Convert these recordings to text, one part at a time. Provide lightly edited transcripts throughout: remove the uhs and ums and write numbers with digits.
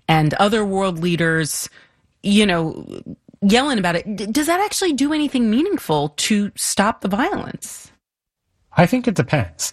and other world leaders, yelling about it. Does that actually do anything meaningful to stop the violence? I think it depends.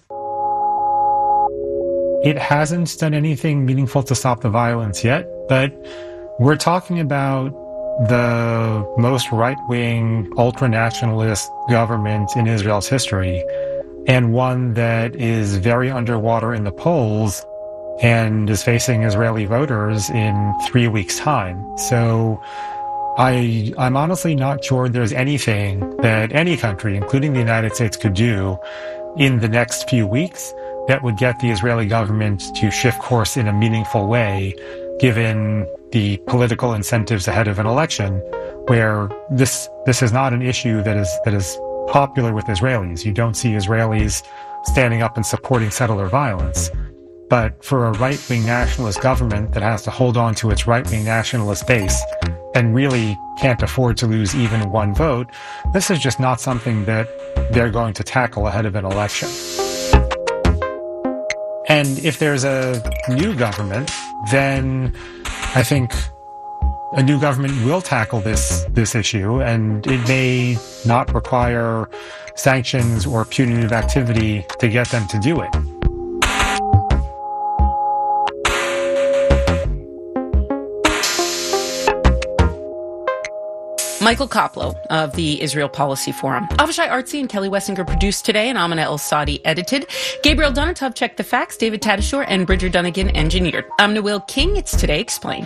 It hasn't done anything meaningful to stop the violence yet, but we're talking about the most right-wing, ultra-nationalist government in Israel's history, and one that is very underwater in the polls and is facing Israeli voters in 3 weeks' time. So I'm honestly not sure there's anything that any country, including the United States, could do in the next few weeks that would get the Israeli government to shift course in a meaningful way, given the political incentives ahead of an election, where this is not an issue that is popular with Israelis. You don't see Israelis standing up and supporting settler violence. But for a right-wing nationalist government that has to hold on to its right-wing nationalist base and really can't afford to lose even one vote, this is just not something that they're going to tackle ahead of an election. And if there's a new government, then I think a new government will tackle this issue, and it may not require sanctions or punitive activity to get them to do it. Michael Koplow of the Israel Policy Forum. Avishai Artsy and Kelly Wessinger produced today, and Amina El-Sadi edited. Gabriel Donatov checked the facts, David Tadashore and Bridger Dunnigan engineered. I'm Noel King. It's Today Explained.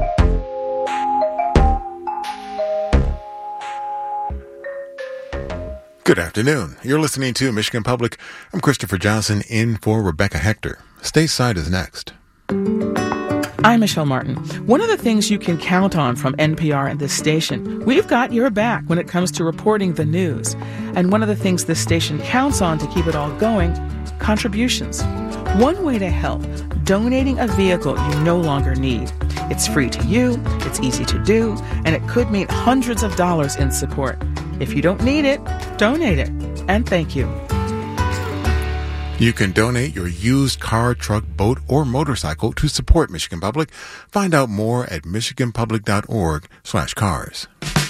Good afternoon. You're listening to Michigan Public. I'm Christopher Johnson in for Rebecca Hector. Stateside is next. I'm Michelle Martin. One of the things you can count on from NPR and this station, we've got your back when it comes to reporting the news. And one of the things this station counts on to keep it all going, contributions. One way to help, donating a vehicle you no longer need. It's free to you, it's easy to do, and it could mean hundreds of dollars in support. If you don't need it, donate it. And thank you. You can donate your used car, truck, boat, or motorcycle to support Michigan Public. Find out more at michiganpublic.org/cars.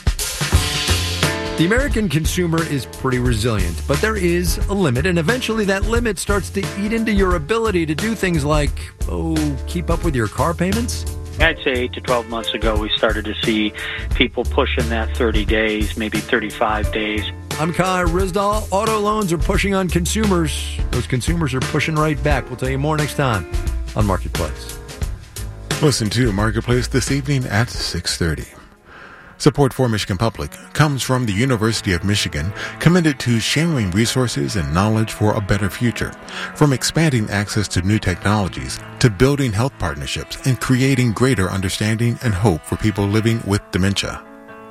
The American consumer is pretty resilient, but there is a limit, and eventually that limit starts to eat into your ability to do things like, keep up with your car payments. I'd say 8 to 12 months ago, we started to see people pushing that 30 days, maybe 35 days. I'm Kai Rizdal. Auto loans are pushing on consumers. Those consumers are pushing right back. We'll tell you more next time on Marketplace. Listen to Marketplace this evening at 6:30. Support for Michigan Public comes from the University of Michigan, committed to sharing resources and knowledge for a better future. From expanding access to new technologies to building health partnerships and creating greater understanding and hope for people living with dementia.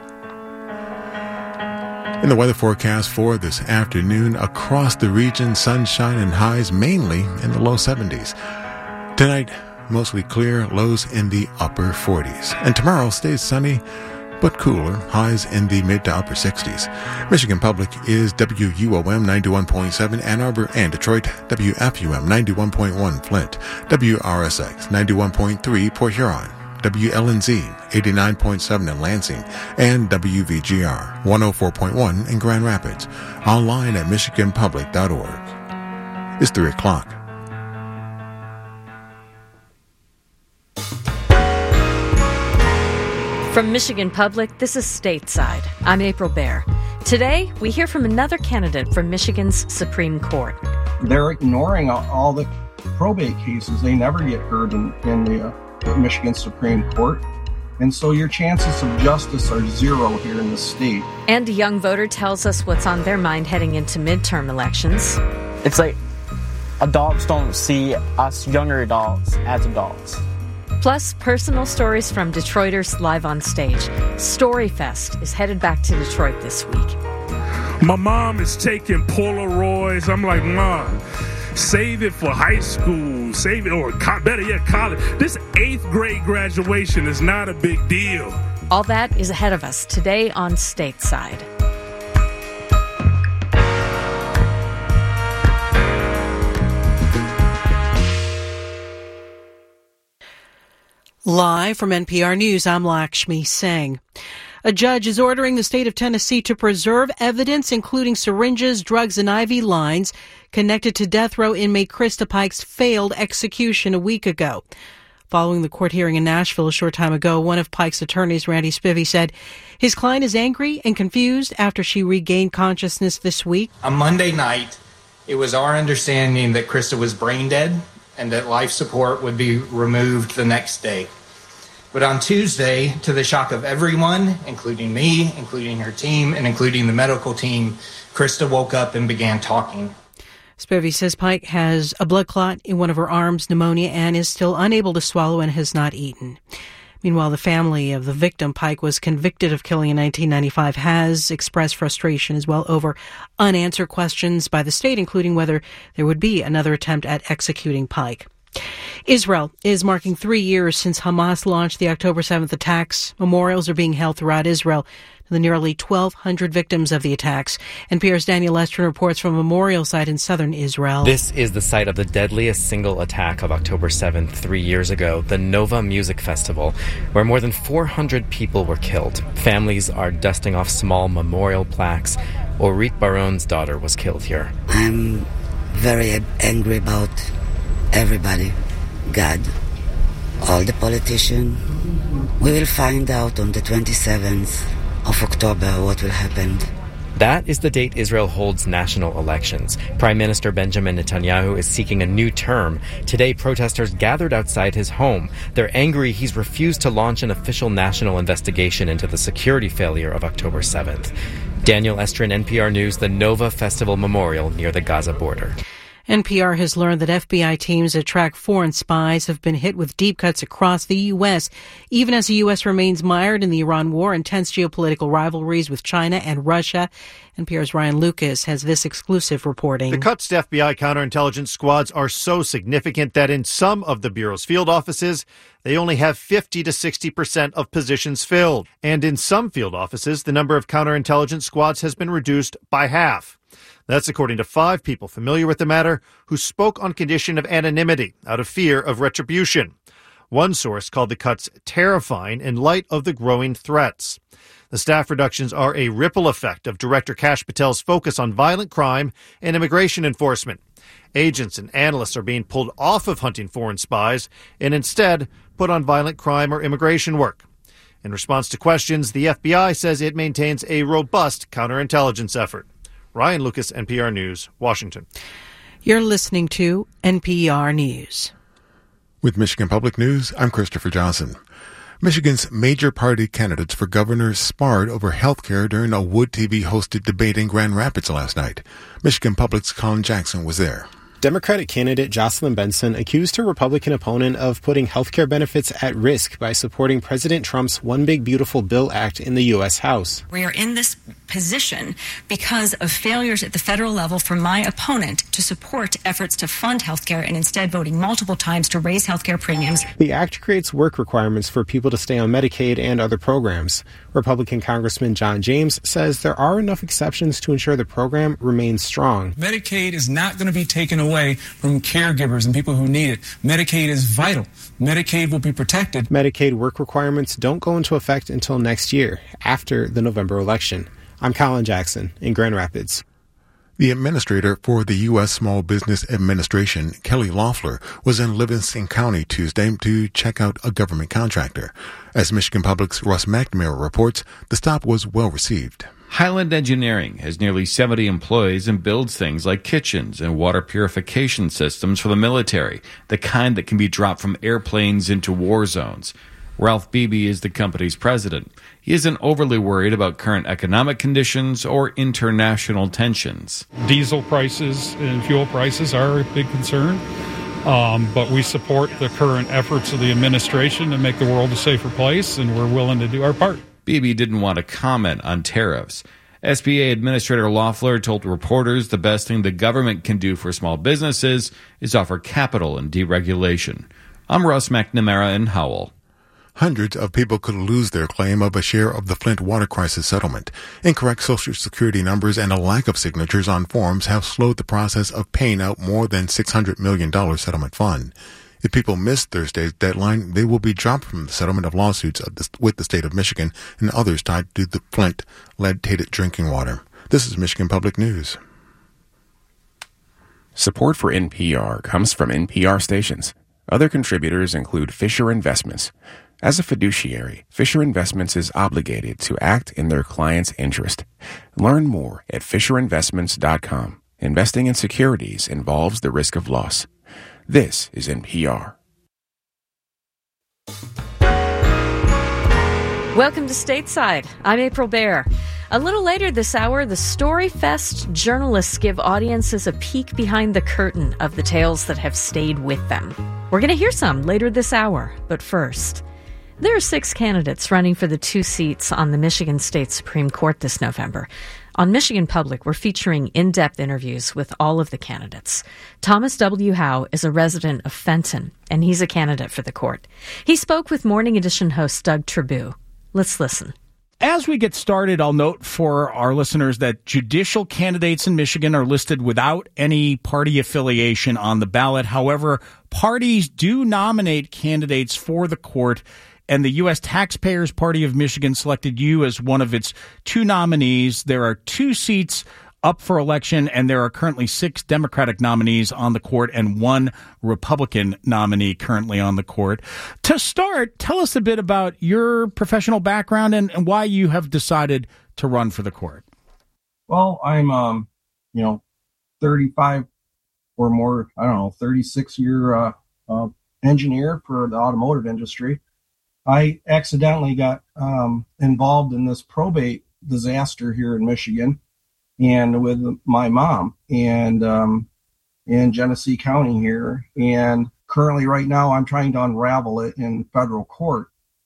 In the weather forecast for this afternoon, across the region, sunshine and highs mainly in the low 70s. Tonight, mostly clear, lows in the upper 40s. And tomorrow stays sunny, but cooler, highs in the mid to upper 60s. Michigan Public is WUOM 91.7 Ann Arbor and Detroit, WFUM 91.1 Flint, WRSX 91.3 Port Huron, WLNZ 89.7 in Lansing, and WVGR 104.1 in Grand Rapids. Online at michiganpublic.org. It's 3 o'clock. From Michigan Public, this is Stateside. I'm April Baer. Today, we hear from another candidate for Michigan's Supreme Court. They're ignoring all the probate cases. They never get heard in the Michigan Supreme Court. And so your chances of justice are zero here in the state. And a young voter tells us what's on their mind heading into midterm elections. It's like adults don't see us younger adults as adults. Plus, personal stories from Detroiters live on stage. Storyfest is headed back to Detroit this week. My mom is taking Polaroids. I'm like, Mom, save it for high school. Save it, or better yet, college. This 8th grade graduation is not a big deal. All that is ahead of us today on Stateside. Live from NPR News, I'm Lakshmi Singh. A judge is ordering the state of Tennessee to preserve evidence, including syringes, drugs, and IV lines connected to death row inmate Krista Pike's failed execution a week ago. Following the court hearing in Nashville a short time ago, one of Pike's attorneys, Randy Spivey, said his client is angry and confused after she regained consciousness this week. On Monday night, it was our understanding that Krista was brain dead and that life support would be removed the next day. But on Tuesday, to the shock of everyone, including me, including her team, and including the medical team, Krista woke up and began talking. Spivey says Pike has a blood clot in one of her arms, pneumonia, and is still unable to swallow and has not eaten. Meanwhile, the family of the victim Pike was convicted of killing in 1995 has expressed frustration as well over unanswered questions by the state, including whether there would be another attempt at executing Pike. Israel is marking 3 years since Hamas launched the October 7th attacks. Memorials are being held throughout Israel to the nearly 1,200 victims of the attacks. NPR's Daniel Estrin reports from a memorial site in southern Israel. This is the site of the deadliest single attack of October 7th 3 years ago, the Nova Music Festival, where more than 400 people were killed. Families are dusting off small memorial plaques. Orit Baron's daughter was killed here. I'm very angry about everybody, God, all the politicians. We will find out on the 27th of October what will happen. That is the date Israel holds national elections. Prime Minister Benjamin Netanyahu is seeking a new term. Today, protesters gathered outside his home. They're angry he's refused to launch an official national investigation into the security failure of October 7th. Daniel Estrin, NPR News, the Nova Festival Memorial near the Gaza border. NPR has learned that FBI teams that track foreign spies have been hit with deep cuts across the U.S., even as the U.S. remains mired in the Iran war and tense geopolitical rivalries with China and Russia. NPR's Ryan Lucas has this exclusive reporting. The cuts to FBI counterintelligence squads are so significant that in some of the Bureau's field offices, they only have 50 to 60% of positions filled. And in some field offices, the number of counterintelligence squads has been reduced by half. That's according to 5 people familiar with the matter who spoke on condition of anonymity out of fear of retribution. One source called the cuts terrifying in light of the growing threats. The staff reductions are a ripple effect of Director Kash Patel's focus on violent crime and immigration enforcement. Agents and analysts are being pulled off of hunting foreign spies and instead put on violent crime or immigration work. In response to questions, the FBI says it maintains a robust counterintelligence effort. Ryan Lucas, NPR News, Washington. You're listening to NPR News. With Michigan Public News, I'm Christopher Johnson. Michigan's major party candidates for governor sparred over health care during a Wood TV-hosted debate in Grand Rapids last night. Michigan Public's Colin Jackson was there. Democratic candidate Jocelyn Benson accused her Republican opponent of putting healthcare benefits at risk by supporting President Trump's One Big Beautiful Bill Act in the U.S. House. We are in this position because of failures at the federal level from my opponent to support efforts to fund healthcare and instead voting multiple times to raise healthcare premiums. The act creates work requirements for people to stay on Medicaid and other programs. Republican Congressman John James says there are enough exceptions to ensure the program remains strong. Medicaid is not going to be taken away from caregivers and people who need it. Medicaid is vital. Medicaid will be protected. Medicaid work requirements don't go into effect until next year, after the November election. I'm Colin Jackson in Grand Rapids. The administrator for the U.S. Small Business Administration, Kelly Loeffler, was in Livingston County Tuesday to check out a government contractor. As Michigan Public's Russ McNamara reports, the stop was well received. Highland Engineering has nearly 70 employees and builds things like kitchens and water purification systems for the military, the kind that can be dropped from airplanes into war zones. Ralph Beebe is the company's president. He isn't overly worried about current economic conditions or international tensions. Diesel prices and fuel prices are a big concern, but we support the current efforts of the administration to make the world a safer place, and we're willing to do our part. Beebe didn't want to comment on tariffs. SBA Administrator Loeffler told reporters the best thing the government can do for small businesses is offer capital and deregulation. I'm Russ McNamara in Howell. Hundreds of people could lose their claim of a share of the Flint water crisis settlement. Incorrect Social Security numbers and a lack of signatures on forms have slowed the process of paying out more than $600 million settlement fund. If people miss Thursday's deadline, they will be dropped from the settlement of lawsuits with the state of Michigan and others tied to the Flint lead-tainted drinking water. This is Michigan Public News. Support for NPR comes from NPR stations. Other contributors include Fisher Investments. As a fiduciary, Fisher Investments is obligated to act in their client's interest. Learn more at FisherInvestments.com. Investing in securities involves the risk of loss. This is NPR. Welcome to Stateside. I'm April Baer. A little later this hour, the StoryFest journalists give audiences a peek behind the curtain of the tales that have stayed with them. We're going to hear some later this hour, but first, there are 6 candidates running for the 2 seats on the Michigan State Supreme Court this November. On Michigan Public, we're featuring in-depth interviews with all of the candidates. Thomas W. Howe is a resident of Fenton, and he's a candidate for the court. He spoke with Morning Edition host Doug Trabue. Let's listen. As we get started, I'll note for our listeners that judicial candidates in Michigan are listed without any party affiliation on the ballot. However, parties do nominate candidates for the court, and the U.S. Taxpayers Party of Michigan selected you as one of its 2 nominees. There are 2 seats up for election, and there are currently 6 Democratic nominees on the court and 1 Republican nominee currently on the court. To start, tell us a bit about your professional background and why you have decided to run for the court. Well, I'm, 35 or more, 36-year engineer for the automotive industry. I accidentally got involved in this probate disaster here in Michigan, and with my mom and in Genesee County here. And currently right now I'm trying to unravel it in federal court.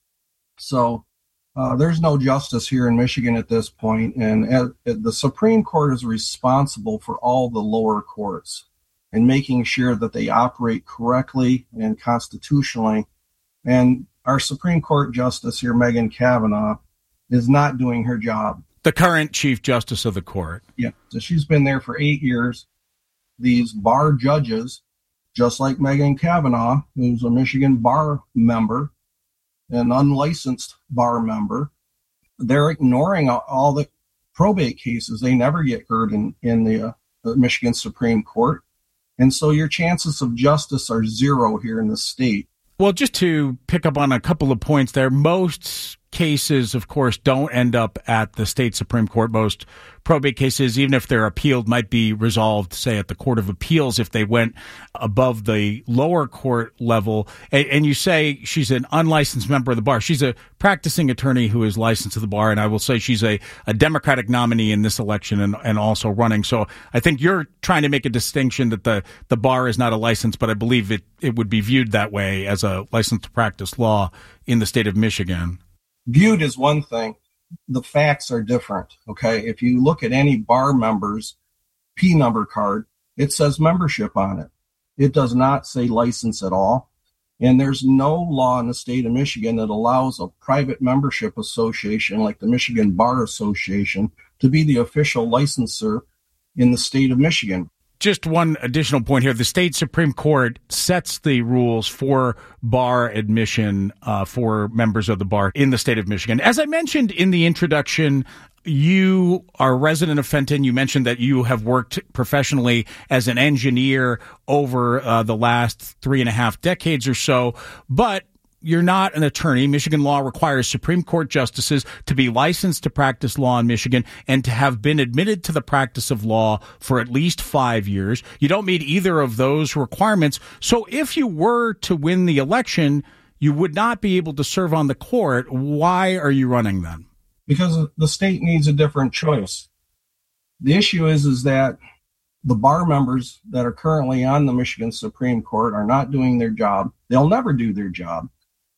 So there's no justice here in Michigan at this point. And the Supreme Court is responsible for all the lower courts and making sure that they operate correctly and constitutionally. And our Supreme Court Justice here, Megan Kavanaugh, is not doing her job. The current Chief Justice of the court. Yeah, so she's been there for 8 years. These bar judges, just like Megan Kavanaugh, who's a Michigan bar member, an unlicensed bar member, they're ignoring all the probate cases. They never get heard in the Michigan Supreme Court. And so your chances of justice are 0 here in the state. Well, just to pick up on a couple of points there, most cases, of course, don't end up at the state Supreme Court. Most probate cases, even if they're appealed, might be resolved, say, at the Court of Appeals if they went above the lower court level. And you say she's an unlicensed member of the bar. She's a practicing attorney who is licensed to the bar, and I will say she's a Democratic nominee in this election and also running. So I think you're trying to make a distinction that the bar is not a license, but I believe it would be viewed that way as a license to practice law in the state of Michigan. Viewed is one thing. The facts are different, okay? If you look at any bar member's P number card, it says membership on it. It does not say license at all. And there's no law in the state of Michigan that allows a private membership association like the Michigan Bar Association to be the official licensor in the state of Michigan. Just one additional point here. The state Supreme Court sets the rules for bar admission for members of the bar in the state of Michigan. As I mentioned in the introduction, you are a resident of Fenton. You mentioned that you have worked professionally as an engineer over the last 3.5 decades or so, but you're not an attorney. Michigan law requires Supreme Court justices to be licensed to practice law in Michigan and to have been admitted to the practice of law for at least 5 years. You don't meet either of those requirements. So if you were to win the election, you would not be able to serve on the court. Why are you running then? Because the state needs a different choice. The issue is that the bar members that are currently on the Michigan Supreme Court are not doing their job. They'll never do their job.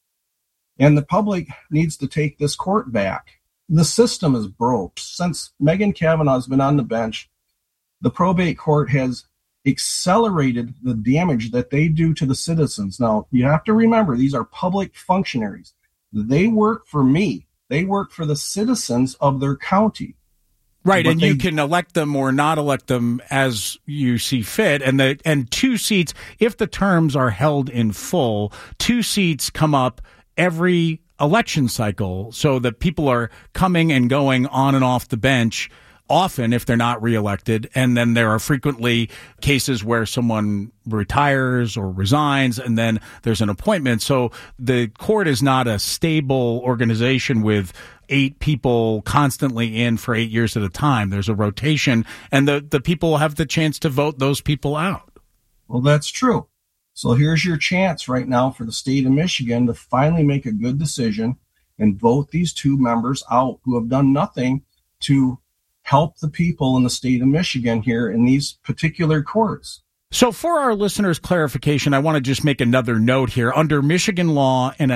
And the public needs to take this court back. The system is broke. Since Megan Kavanaugh has been on the bench, the probate court has accelerated the damage that they do to the citizens. Now, you have to remember, these are public functionaries. They work for me. They work for the citizens of their county. Right, But and you can elect them or not elect them as you see fit. And 2 seats, if the terms are held in full, 2 seats come up every election cycle, so that people are coming and going on and off the bench often if they're not reelected. And then there are frequently cases where someone retires or resigns, and then there's an appointment. So the court is not a stable organization with 8 people constantly in for 8 years at a time. There's a rotation, and the people have the chance to vote those people out. Well, that's true. So here's your chance right now for the state of Michigan to finally make a good decision and vote these 2 members out who have done nothing to help the people in the state of Michigan here in these particular courts. So for our listeners' clarification, I want to just make another note here. Under Michigan law and a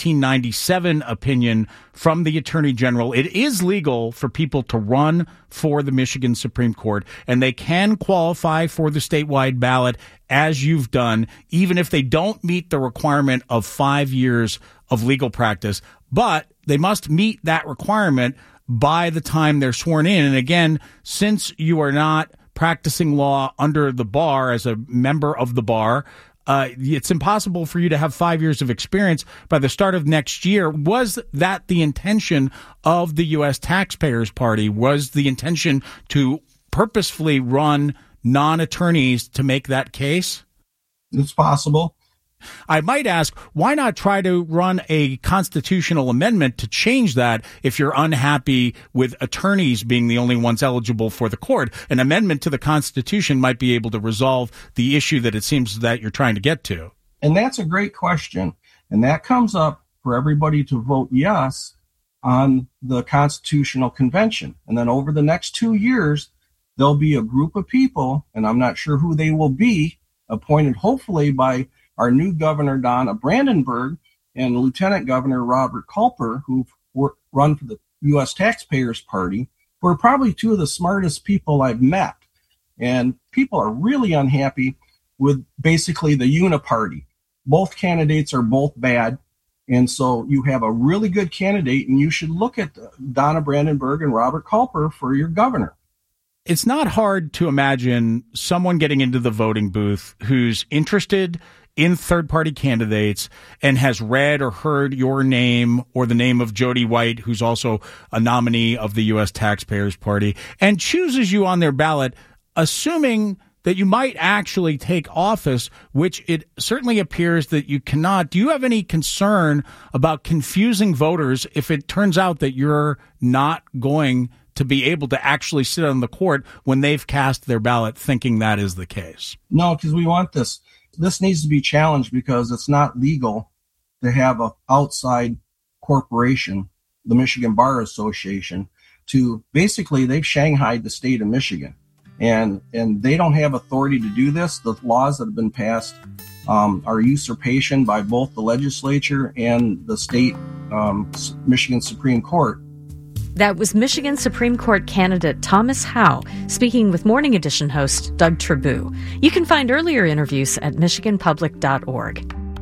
1997 opinion from the Attorney General, it is legal for people to run for the Michigan Supreme Court, and they can qualify for the statewide ballot as you've done, even if they don't meet the requirement of 5 years of legal practice. But they must meet that requirement by the time they're sworn in. And again, since you are not practicing law under the bar as a member of the bar, it's impossible for you to have 5 years of experience by the start of next year. Was that the intention of the U.S. Taxpayers Party? Was the intention to purposefully run non-attorneys to make that case? It's possible. I might ask, why not try to run a constitutional amendment to change that if you're unhappy with attorneys being the only ones eligible for the court? An amendment to the Constitution might be able to resolve the issue that it seems that you're trying to get to. And that's a great question. And that comes up for everybody to vote yes on the Constitutional Convention. And then over the next 2 years, there'll be a group of people, and I'm not sure who they will be, appointed hopefully by our new governor, Donna Brandenburg, and Lieutenant Governor Robert Culper, who've run for the U.S. Taxpayers Party, who are probably 2 of the smartest people I've met. And people are really unhappy with basically the uniparty. Both candidates are both bad. And so you have a really good candidate, and you should look at Donna Brandenburg and Robert Culper for your governor. It's not hard to imagine someone getting into the voting booth who's interested in third-party candidates and has read or heard your name or the name of Jody White, who's also a nominee of the U.S. Taxpayers Party, and chooses you on their ballot, assuming that you might actually take office, which it certainly appears that you cannot. Do you have any concern about confusing voters if it turns out that you're not going to be able to actually sit on the court when they've cast their ballot thinking that is the case? No, because we want this. This needs to be challenged because it's not legal to have an outside corporation, the Michigan Bar Association, to basically they've shanghaied the state of Michigan. And they don't have authority to do this. The laws that have been passed are usurpation by both the legislature and the state Michigan Supreme Court. That was Michigan Supreme Court candidate Thomas Howe speaking with Morning Edition host Doug Trabue. You can find earlier interviews at michiganpublic.org.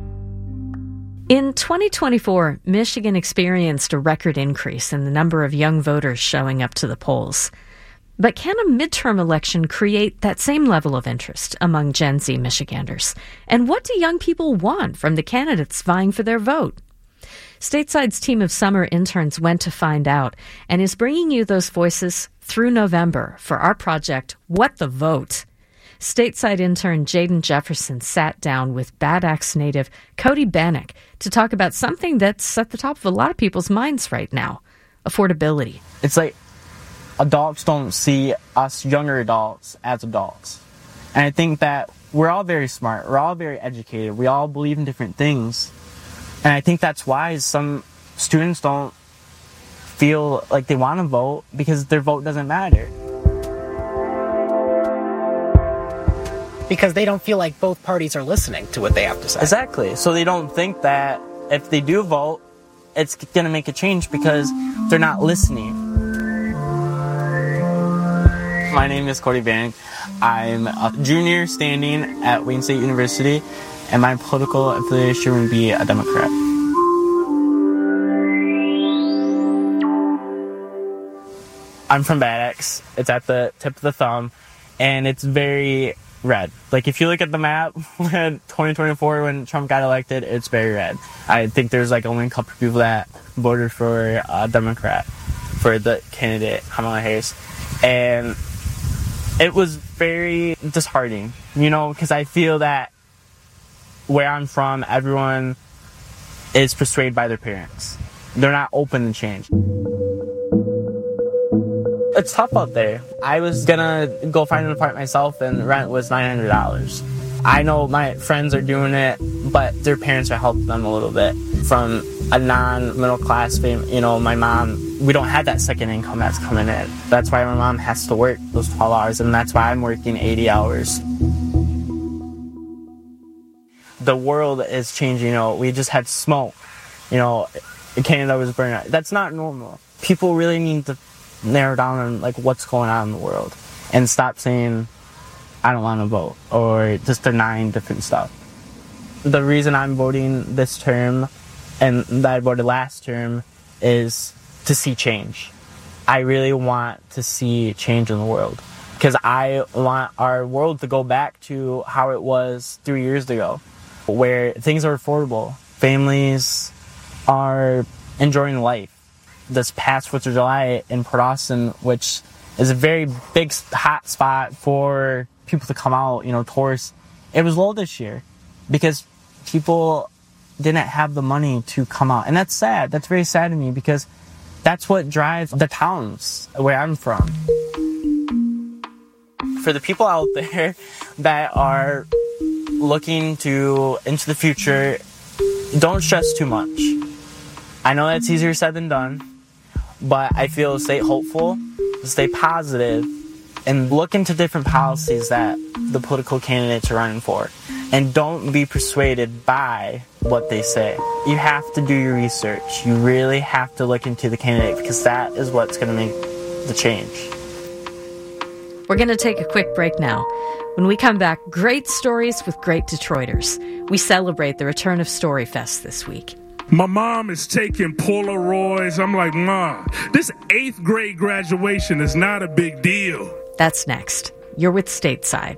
In 2024, Michigan experienced a record increase in the number of young voters showing up to the polls. But can a midterm election create that same level of interest among Gen Z Michiganders? And what do young people want from the candidates vying for their vote? Stateside's team of summer interns went to find out and is bringing you those voices through November for our project, What the Vote? Stateside intern Jaden Jefferson sat down with Bad Axe native Cody Bannock to talk about something that's at the top of a lot of people's minds right now, affordability. It's like adults don't see us younger adults as adults. And I think that we're all very smart, we're all very educated, we all believe in different things. And I think that's why some students don't feel like they want to vote because their vote doesn't matter. Because they don't feel like both parties are listening to what they have to say. Exactly. So they don't think that if they do vote, it's going to make a change because they're not listening. My name is Cody Bannock. I'm a junior standing at Wayne State University, and my political affiliation would be a Democrat. I'm from Bad Axe. It's at the tip of the thumb, and it's very red. Like, if you look at the map, 2024, when Trump got elected, it's very red. I think there's, like, only a couple of people that voted for a Democrat, for the candidate, Kamala Harris. And it was very disheartening, you know, because I feel that where I'm from, everyone is persuaded by their parents. They're not open to change. It's tough out there. I was gonna go find an apartment myself, and rent was $900. I know my friends are doing it, but their parents are helping them a little bit. From a non-middle class family, you know, my mom, we don't have that second income that's coming in. That's why my mom has to work those 12 hours, and that's why I'm working 80 hours. The world is changing, you know. We just had smoke, you know, Canada was burning out. That's not normal. People really need to narrow down on, like, what's going on in the world and stop saying, I don't want to vote, or just denying different stuff. The reason I'm voting this term and that I voted last term is to see change. I really want to see change in the world because I want our world to go back to how it was 3 years ago, where things are affordable. Families are enjoying life. This past 4th of July in Port Austin, which is a very big hot spot for people to come out, you know, tourists, it was low this year because people didn't have the money to come out. And that's sad. That's very sad to me because that's what drives the towns where I'm from. For the people out there that are looking into the future, don't stress too much. I know that's easier said than done, but I feel stay hopeful, stay positive, and look into different policies that the political candidates are running for. And don't be persuaded by what they say. You have to do your research. You really have to look into the candidate because that is what's going to make the change. We're going to take a quick break now. When we come back, great stories with great Detroiters. We celebrate the return of StoryFest this week. My mom is taking Polaroids. I'm like, Mom, this 8th grade graduation is not a big deal. That's next. You're with Stateside.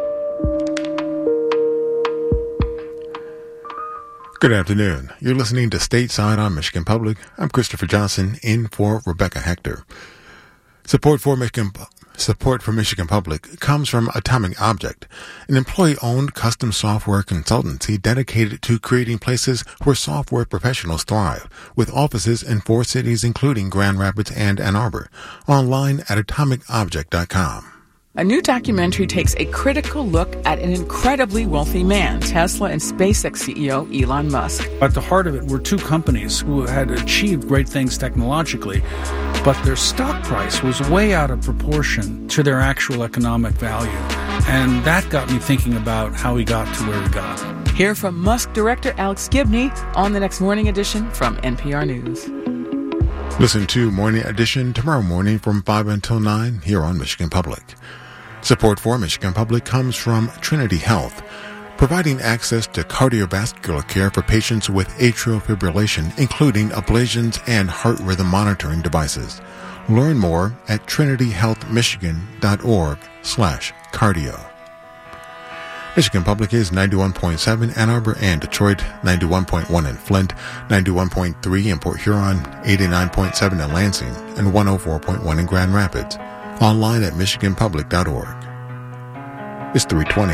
Good afternoon. You're listening to Stateside on Michigan Public. I'm Christopher Johnson, in for Rebecca Hector. Support for Michigan Public comes from Atomic Object, an employee-owned custom software consultancy dedicated to creating places where software professionals thrive, with offices in 4 cities including Grand Rapids and Ann Arbor. Online at atomicobject.com. A new documentary takes a critical look at an incredibly wealthy man, Tesla and SpaceX CEO Elon Musk. At the heart of it were 2 companies who had achieved great things technologically, but their stock price was way out of proportion to their actual economic value. And that got me thinking about how he got to where he got. Hear from Musk director Alex Gibney on the next Morning Edition from NPR News. Listen to Morning Edition tomorrow morning from 5 until 9 here on Michigan Public. Support for Michigan Public comes from Trinity Health, providing access to cardiovascular care for patients with atrial fibrillation, including ablations and heart rhythm monitoring devices. Learn more at trinityhealthmichigan.org/cardio. Michigan Public is 91.7 Ann Arbor and Detroit, 91.1 in Flint, 91.3 in Port Huron, 89.7 in Lansing, and 104.1 in Grand Rapids. Online at michiganpublic.org. It's 3:20.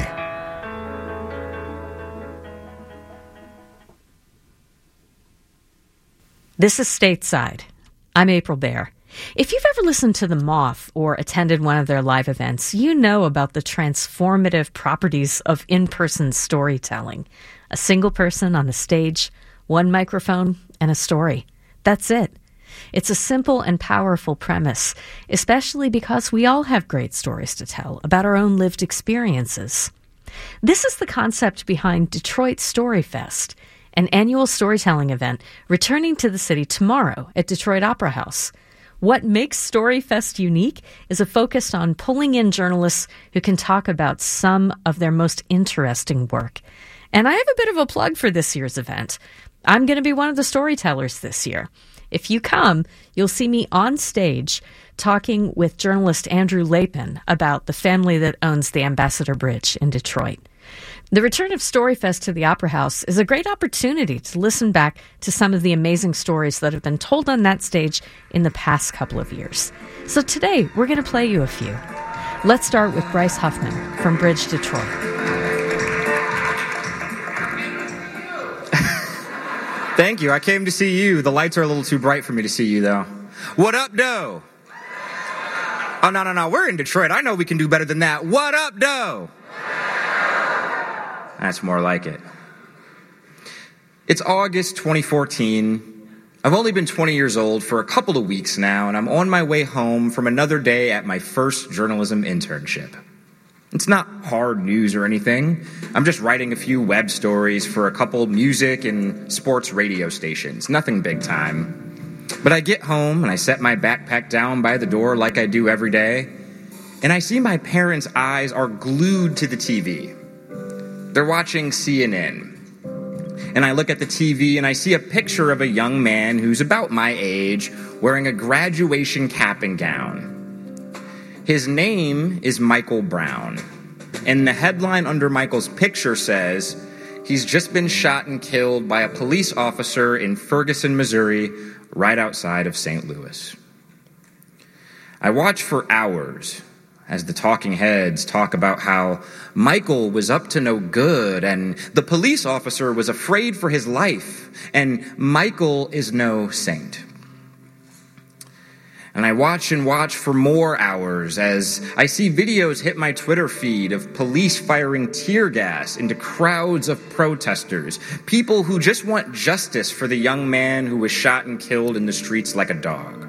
This is Stateside. I'm April Baer. If you've ever listened to The Moth or attended one of their live events, you know about the transformative properties of in-person storytelling. A single person on a stage, one microphone, and a story. That's it. It's a simple and powerful premise, especially because we all have great stories to tell about our own lived experiences. This is the concept behind Detroit StoryFest, an annual storytelling event returning to the city tomorrow at Detroit Opera House. What makes StoryFest unique is a focus on pulling in journalists who can talk about some of their most interesting work. And I have a bit of a plug for this year's event. I'm going to be one of the storytellers this year. If you come, you'll see me on stage talking with journalist Andrew Lapin about the family that owns the Ambassador Bridge in Detroit. The return of Storyfest to the Opera House is a great opportunity to listen back to some of the amazing stories that have been told on that stage in the past couple of years. So today, we're going to play you a few. Let's start with Bryce Huffman from Bridge Detroit. Thank you. I came to see you. The lights are a little too bright for me to see you, though. What up, doe? Oh, no. We're in Detroit. I know we can do better than that. What up, doe? That's more like it. It's August 2014. I've only been 20 years old for a couple of weeks now, and I'm on my way home from another day at my first journalism internship. It's not hard news or anything. I'm just writing a few web stories for a couple music and sports radio stations. Nothing big time. But I get home and I set my backpack down by the door like I do every day, and I see my parents' eyes are glued to the TV. They're watching CNN. And I look at the TV and I see a picture of a young man who's about my age wearing a graduation cap and gown. His name is Michael Brown, and the headline under Michael's picture says, he's just been shot and killed by a police officer in Ferguson, Missouri, right outside of St. Louis. I watch for hours as the talking heads talk about how Michael was up to no good, and the police officer was afraid for his life, and Michael is no saint. And I watch and watch for more hours as I see videos hit my Twitter feed of police firing tear gas into crowds of protesters, people who just want justice for the young man who was shot and killed in the streets like a dog.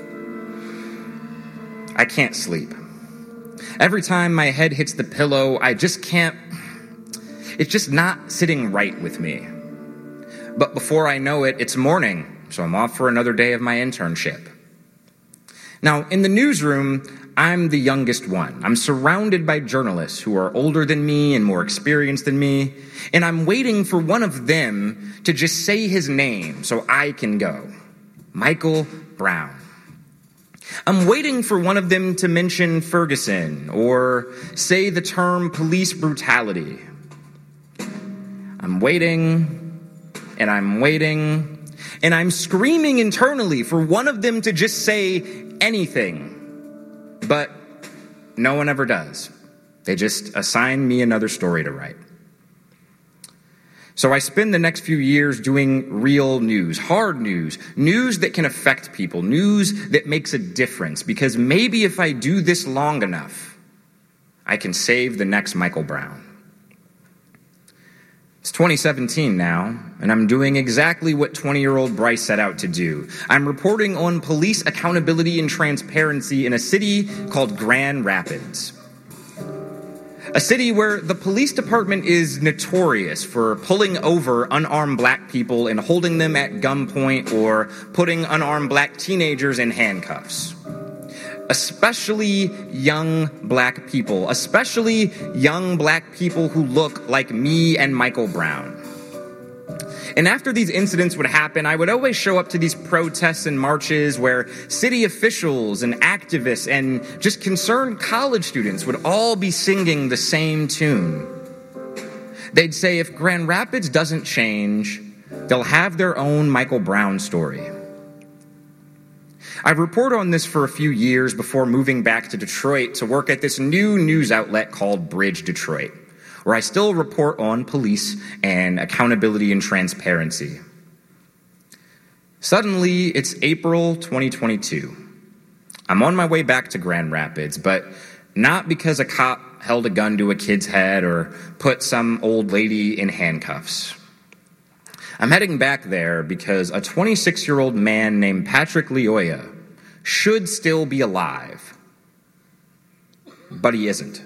I can't sleep. Every time my head hits the pillow, I just can't. It's just not sitting right with me. But before I know it, it's morning, so I'm off for another day of my internship. Now, in the newsroom, I'm the youngest one. I'm surrounded by journalists who are older than me and more experienced than me, and I'm waiting for one of them to just say his name so I can go. Michael Brown. I'm waiting for one of them to mention Ferguson or say the term police brutality. I'm waiting, and I'm waiting, and I'm screaming internally for one of them to just say anything, but no one ever does. They just assign me another story to write. So I spend the next few years doing real news, hard news, news that can affect people, news that makes a difference, because maybe if I do this long enough, I can save the next Michael Brown. It's 2017 now, and I'm doing exactly what 20-year-old Bryce set out to do. I'm reporting on police accountability and transparency in a city called Grand Rapids. A city where the police department is notorious for pulling over unarmed black people and holding them at gunpoint or putting unarmed black teenagers in handcuffs. Especially young black people, especially young black people who look like me and Michael Brown. And after these incidents would happen, I would always show up to these protests and marches where city officials and activists and just concerned college students would all be singing the same tune. They'd say, if Grand Rapids doesn't change, they'll have their own Michael Brown story. I reported on this for a few years before moving back to Detroit to work at this new news outlet called Bridge Detroit, where I still report on police and accountability and transparency. Suddenly, it's April 2022. I'm on my way back to Grand Rapids, but not because a cop held a gun to a kid's head or put some old lady in handcuffs. I'm heading back there because a 26-year-old man named Patrick Lyoya should still be alive, but he isn't.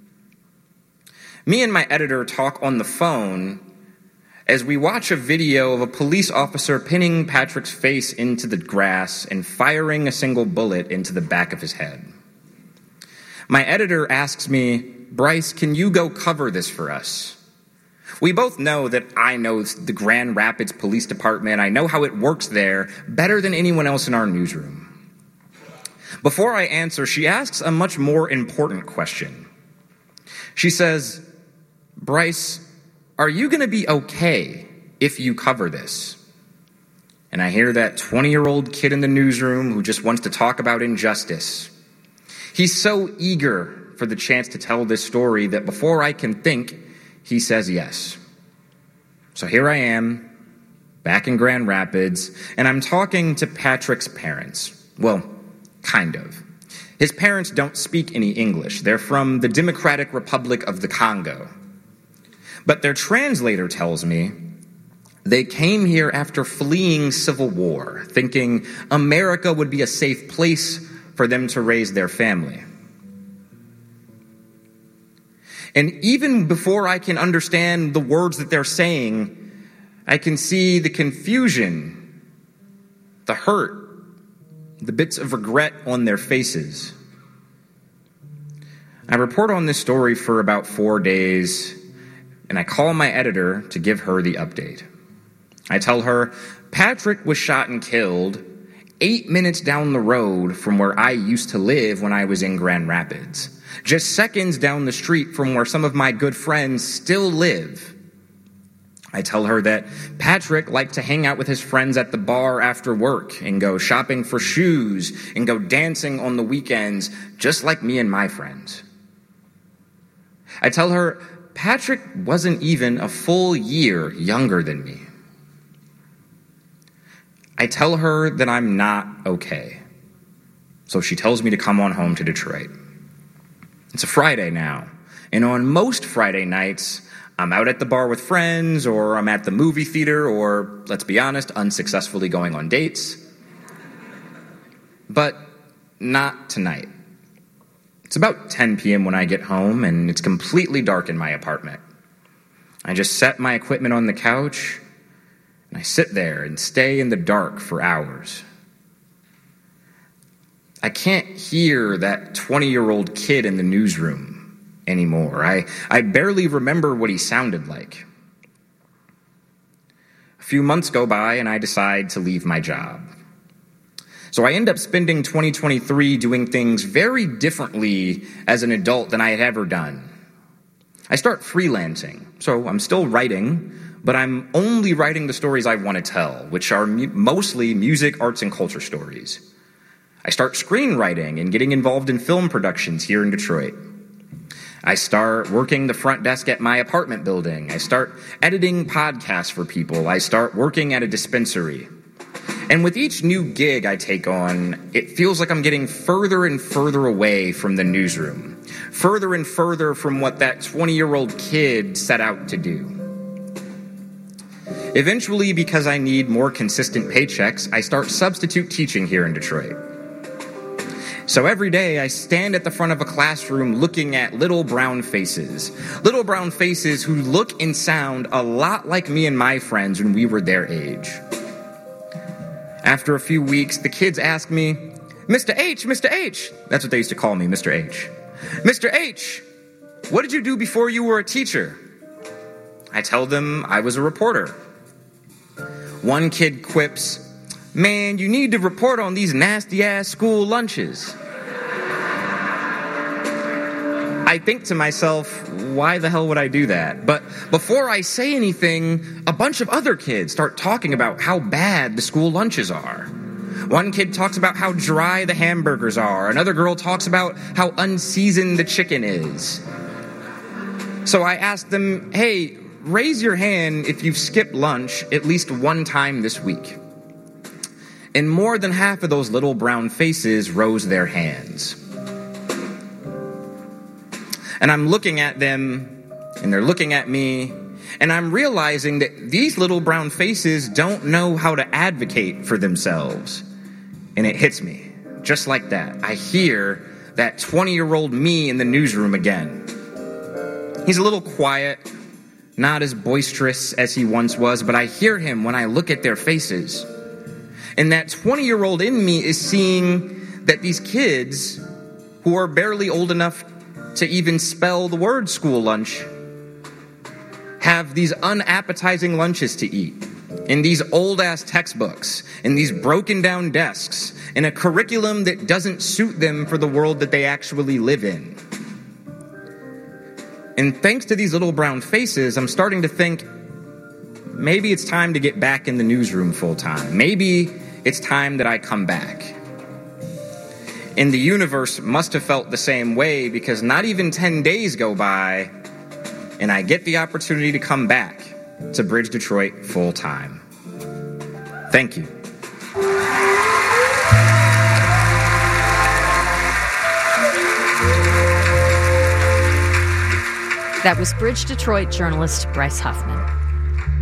Me and my editor talk on the phone as we watch a video of a police officer pinning Patrick's face into the grass and firing a single bullet into the back of his head. My editor asks me, Bryce, can you go cover this for us? We both know that I know the Grand Rapids Police Department. I know how it works there better than anyone else in our newsroom. Before I answer, she asks a much more important question. She says, Bryce, are you going to be okay if you cover this? And I hear that 20-year-old kid in the newsroom who just wants to talk about injustice. He's so eager for the chance to tell this story that before I can think, he says yes. So here I am, back in Grand Rapids, and I'm talking to Patrick's parents. Well, kind of. His parents don't speak any English. They're from the Democratic Republic of the Congo. But their translator tells me they came here after fleeing civil war, thinking America would be a safe place for them to raise their family. And even before I can understand the words that they're saying, I can see the confusion, the hurt, the bits of regret on their faces. I report on this story for about 4 days, and I call my editor to give her the update. I tell her, Patrick was shot and killed 8 minutes down the road from where I used to live when I was in Grand Rapids. Just seconds down the street from where some of my good friends still live. I tell her that Patrick liked to hang out with his friends at the bar after work and go shopping for shoes and go dancing on the weekends, just like me and my friends. I tell her Patrick wasn't even a full year younger than me. I tell her that I'm not okay. So she tells me to come on home to Detroit. It's a Friday now, and on most Friday nights, I'm out at the bar with friends, or I'm at the movie theater, or, let's be honest, unsuccessfully going on dates. But not tonight. It's about 10 p.m. when I get home, and it's completely dark in my apartment. I just set my equipment on the couch, and I sit there and stay in the dark for hours. I can't hear that 20-year-old kid in the newsroom anymore. I barely remember what he sounded like. A few months go by and I decide to leave my job. So I end up spending 2023 doing things very differently as an adult than I had ever done. I start freelancing, so I'm still writing, but I'm only writing the stories I want to tell, which are mostly music, arts, and culture stories. I start screenwriting and getting involved in film productions here in Detroit. I start working the front desk at my apartment building. I start editing podcasts for people. I start working at a dispensary. And with each new gig I take on, it feels like I'm getting further and further away from the newsroom, further and further from what that 20-year-old kid set out to do. Eventually, because I need more consistent paychecks, I start substitute teaching here in Detroit. So every day I stand at the front of a classroom looking at little brown faces who look and sound a lot like me and my friends when we were their age. After a few weeks, the kids ask me, Mr. H, that's what they used to call me, Mr. H. Mr. H, what did you do before you were a teacher? I tell them I was a reporter. One kid quips, man, you need to report on these nasty-ass school lunches. I think to myself, why the hell would I do that? But before I say anything, a bunch of other kids start talking about how bad the school lunches are. One kid talks about how dry the hamburgers are. Another girl talks about how unseasoned the chicken is. So I asked them, hey, raise your hand if you've skipped lunch at least one time this week. And more than half of those little brown faces rose their hands. And I'm looking at them, and they're looking at me, and I'm realizing that these little brown faces don't know how to advocate for themselves. And it hits me, just like that. I hear that 20-year-old me in the newsroom again. He's a little quiet, not as boisterous as he once was, but I hear him when I look at their faces. And that 20-year-old in me is seeing that these kids, who are barely old enough to even spell the word school lunch, have have these unappetizing lunches to eat, in these old-ass textbooks, in these broken-down desks, in a curriculum that doesn't suit them for the world that they actually live in. And thanks to these little brown faces, I'm starting to think, maybe it's time to get back in the newsroom full-time. Maybe it's time that I come back. And the universe must have felt the same way, because not even 10 days go by, and I get the opportunity to come back to Bridge Detroit full-time. Thank you. That was Bridge Detroit journalist Bryce Huffman.